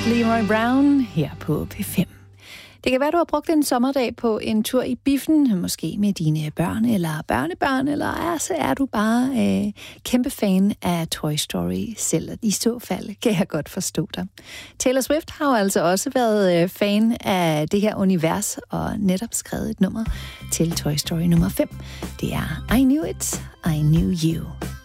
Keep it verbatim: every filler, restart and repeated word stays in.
Leroy Brown her på P fem. Det kan være, du har brugt en sommerdag på en tur i biffen, måske med dine børn eller børnebørn, eller altså er du bare øh, kæmpe fan af Toy Story selv. I så fald kan jeg godt forstå dig. Taylor Swift har jo altså også været øh, fan af det her univers, og netop skrevet et nummer til Toy Story nummer fem. Det er I Knew It, I Knew You.